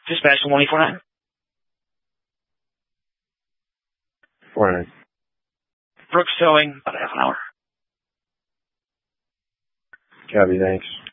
Dispatch to 1849. 49. Brooks Towing, about a half an hour. Copy, thanks.